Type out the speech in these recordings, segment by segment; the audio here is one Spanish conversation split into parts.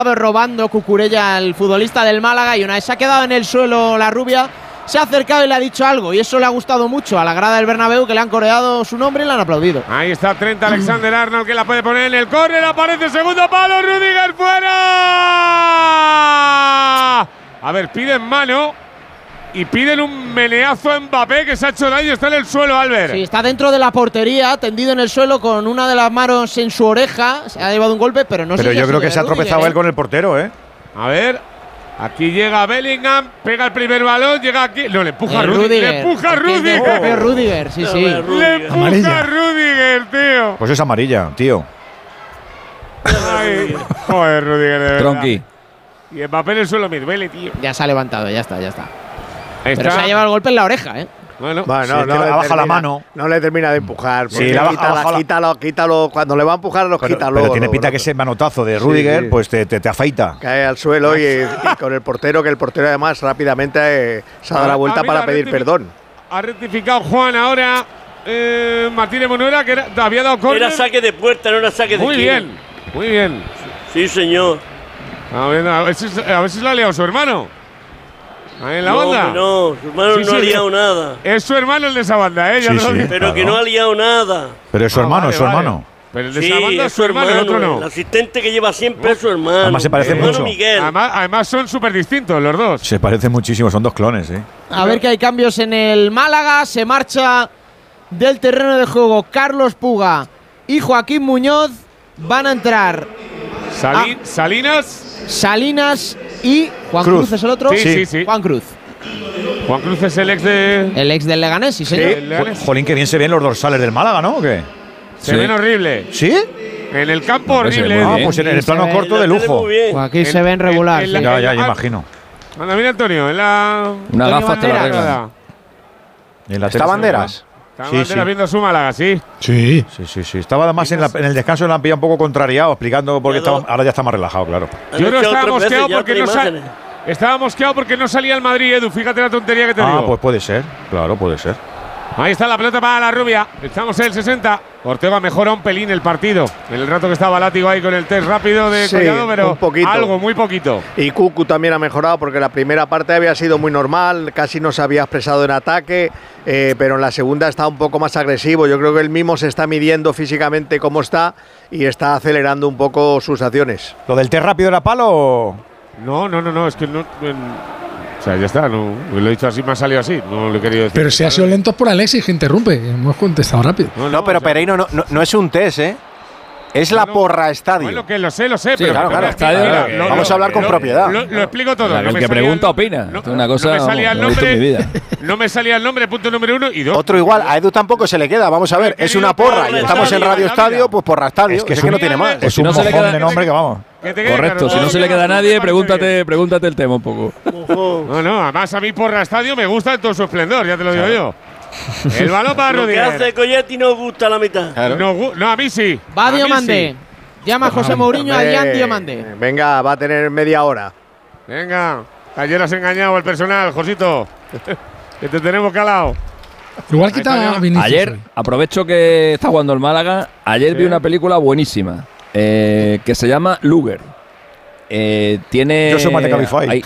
robando Cucurella, el futbolista del Málaga, y una vez se ha quedado en el suelo la rubia, se ha acercado y le ha dicho algo, y eso le ha gustado mucho a la grada del Bernabéu, que le han coreado su nombre y le han aplaudido. Ahí está Trent Alexander-Arnold, que la puede poner en el córner, aparece segundo palo, Rüdiger fuera. A ver, piden mano y piden un meneazo a Mbappé, que se ha hecho daño, está en el suelo, Albert. Sí, está dentro de la portería, tendido en el suelo con una de las manos en su oreja, se ha llevado un golpe, pero no sé. Pero yo creo que se ha tropezado él con el portero, ¿eh? A ver, aquí llega Bellingham, pega el primer balón, llega aquí. No, le empuja a Rüdiger. Le empuja a Rüdiger. Rüdiger, sí, sí. Le empuja a Rüdiger, tío. Pues es amarilla, tío. Ay, joder, Rüdiger, de verdad. Tronqui. Y Mbappé en el suelo me duele, tío. Ya se ha levantado, ya está. Ahí Pero está. se ha llevado el golpe en la oreja, ¿eh? Bueno, no le baja la mano. No le termina de empujar. Sí, quítalo. Cuando le va a empujar, quítalo. Pero tiene pinta que ese manotazo de Rüdiger, pues te afeita. Cae al suelo y con el portero, que el portero además rápidamente se ha dado la vuelta para pedir perdón. Ha rectificado Juan ahora. Martínez Monuera, que había dado córner. Era saque de puerta, no era saque de esquina. Muy bien. Sí, señor. A ver si lo ha liado su hermano. Ahí en la banda. No, su hermano no ha liado nada. Es su hermano el de esa banda, ¿eh? Pero claro. que no ha liado nada. Pero es su hermano, es su hermano. Pero el de esa banda es su hermano, el otro no. El asistente que lleva siempre es su hermano. Además se parece mucho. Miguel. Además son súper distintos los dos. Se parecen muchísimo, son dos clones, ¿eh? A ver que hay cambios en el Málaga. Se marcha del terreno de juego Carlos Puga y Joaquín Muñoz. Van a entrar Salinas y Juan Cruz es el otro. Sí. Juan Cruz. Juan Cruz es el ex del Leganés, sí, señor. Jolín, que bien se ven los dorsales del Málaga, ¿no? ¿O qué? Se ven horrible. ¿Sí? En el campo horrible. Pues en el plano corto de lujo. Aquí se ven regular. Ya imagino. Anda, mira Antonio, en la… Una gafa te la regla. ¿Está Banderas? Banderas viendo su Málaga, sí. Sí. Estaba además en el descanso, la han pillado un poco contrariado, explicando porque ahora ya está más relajado, claro. Yo no estaba mosqueado porque no salía. Estaba mosqueado porque no salía el Madrid, Edu. Fíjate la tontería que te digo. Pues puede ser. Claro, puede ser. Ahí está la pelota para la rubia. Estamos en el 60. Ortega mejora un pelín el partido. En el rato que estaba Látigo ahí con el test rápido de Collado, pero algo, muy poquito. Y Cucu también ha mejorado porque la primera parte había sido muy normal, casi no se había expresado en ataque, pero en la segunda está un poco más agresivo. Yo creo que él mismo se está midiendo físicamente cómo está y está acelerando un poco sus acciones. ¿Lo del test rápido era palo o...? No, es que no… O sea, ya está, no, lo he dicho así, me ha salido así, no lo he querido decir. Pero si ha sido lento por Alexis, que interrumpe, hemos contestado rápido. No, pero Pereiro no es un test, ¿eh? Es la porra estadio. Bueno, que lo sé, Sí, pero claro, estadio. Vamos a hablar con propiedad. Lo explico todo. El que pregunta opina. Es una cosa no me salía el no he visto en mi vida. No me salía el nombre, punto número 1 y 2. Otro igual, a Edu tampoco se le queda. Vamos a ver, es una porra y estamos en Radio Estadio, pues porra estadio. Es que no tiene más. Es un mojón de nombre que vamos. Correcto, si no se le queda a nadie, pregúntate el tema un poco. No, además a mí porra estadio me gusta en todo su esplendor, ya te lo digo yo. El balón para Rüdiger. Lo que hace Colletti no gusta la mitad. Claro. No, a mí sí. Va Diomandé. Llama a José Mourinho a Adrián Diomandé. Venga, va a tener media hora. Venga, ayer has engañado al personal, Josito. Que te tenemos calado. Igual quitaba a Vinicius. Ayer, aprovecho que está jugando el Málaga, vi una película buenísima que se llama Luger. Tiene… Yo soy Mate Cabify.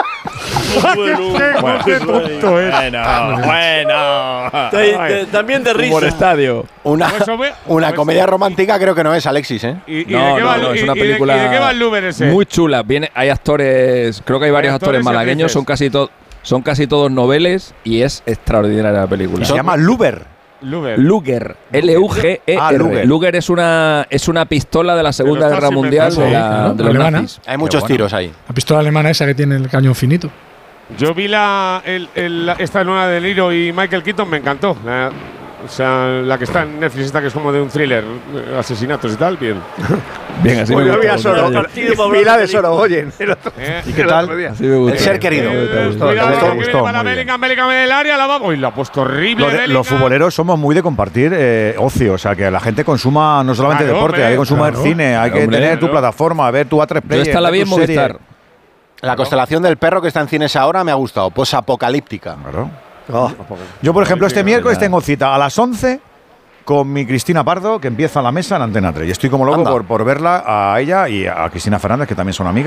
Bueno. También de risa. Por estadio. Una comedia romántica creo que no es, Alexis, ¿eh? No, es una película… ¿Y de qué va el Luber ese? Muy chula. Hay actores, creo que hay varios actores malagueños, son casi todos noveles y es extraordinaria la película. Se llama Luger. Luger, L-U-G-E-R. Luger es una pistola de la Segunda Guerra Mundial de los nazis. Hay muchos tiros ahí. La pistola alemana esa que tiene el cañón finito. Yo vi esta nueva de Niro y Michael Keaton, me encantó. O sea, la que está en Netflix, esta que es como de un thriller, asesinatos y tal, bien. Bien, así me gusta. Vi la de Sorogoyen. ¿Y qué tal? El ser querido. Me gustó. Para Bellingham en el área, la ha puesto horrible. Los futboleros somos muy de compartir ocio, o sea, que la gente consuma no solamente deporte, hay que consumar cine, hay que tener tu plataforma, ver tu A3 Player. Yo la vi en Movistar. La constelación del perro que está en cines ahora me ha gustado, posapocalíptica. Claro. Yo, por ejemplo, este miércoles tengo cita a las 11 con mi Cristina Pardo, que empieza la mesa en Antena 3. Y estoy como loco por verla a ella y a Cristina Fernández, que también son amigas.